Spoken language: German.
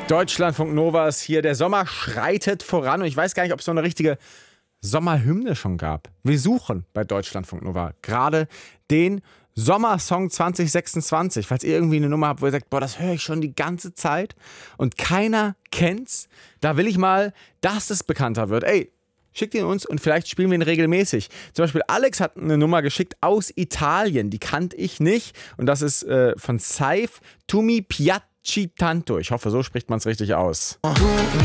Deutschlandfunk Nova ist hier. Der Sommer schreitet voran und ich weiß gar nicht, ob es so eine richtige Sommerhymne schon gab. Wir suchen bei Deutschlandfunk Nova gerade den Sommersong 2026. Falls ihr irgendwie eine Nummer habt, wo ihr sagt, boah, das höre ich schon die ganze Zeit und keiner kennt's, da will ich mal, dass es bekannter wird. Ey, schickt ihn uns und vielleicht spielen wir ihn regelmäßig. Zum Beispiel Alex hat eine Nummer geschickt aus Italien, die kannte ich nicht. Und das ist von Saif Tu mi piaci tanto. Ich hoffe, so spricht man es richtig aus.